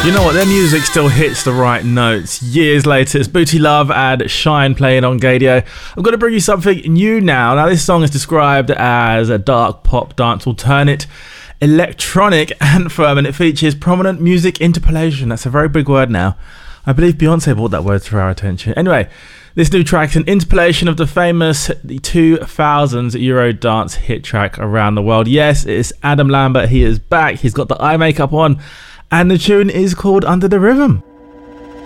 You know what, their music still hits the right notes. Years later, it's Booty Love and Shine playing on Gaydio. I'm going to bring you something new now. Now, this song is described as a dark pop dance alternate electronic anthem, and it features prominent music interpolation. That's a very big word now. I believe Beyonce brought that word to our attention. Anyway, this new track is an interpolation of the famous 2000s Eurodance hit track Around the World. Yes, it's Adam Lambert. He is back. He's got the eye makeup on. And the tune is called Under the Rhythm.